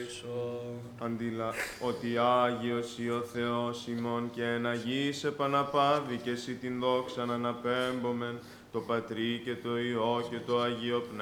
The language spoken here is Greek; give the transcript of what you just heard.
ότι Άγιος ή ο Θεός ημών και εν Αγίης επαναπάβει και εσύ την δόξα να αναπέμπομεν το Πατρί και το Υιό και το Αγίο Πνεύμα.